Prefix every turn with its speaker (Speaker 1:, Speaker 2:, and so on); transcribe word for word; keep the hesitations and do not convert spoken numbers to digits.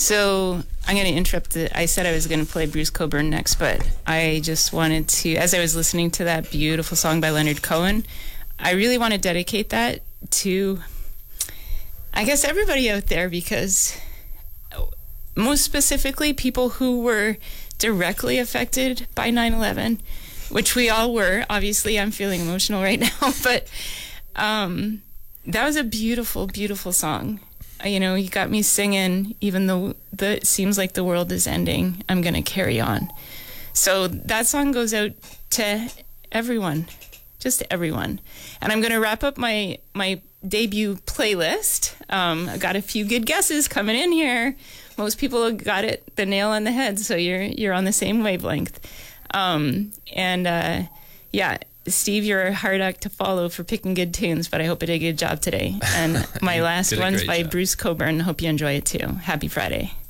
Speaker 1: So I'm going to interrupt. The, I said I was going to play Bruce Cockburn next, but I just wanted to, as I was listening to that beautiful song by Leonard Cohen, I really want to dedicate that to, I guess, everybody out there, because most specifically people who were directly affected by nine eleven, which we all were. Obviously, I'm feeling emotional right now, but um, that was a beautiful, beautiful song. You know, you got me singing, even though the, it seems like the world is ending, I'm going to carry on. So that song goes out to everyone, just everyone. And I'm going to wrap up my, my debut playlist. Um, I got a few good guesses coming in here. Most people got it, the nail on the head, so you're, you're on the same wavelength. Um, and uh, yeah, Steve, you're a hard act to follow for picking good tunes, but I hope I did a good job today. And my last one's by job. Bruce Cockburn. Hope you enjoy it too. Happy Friday.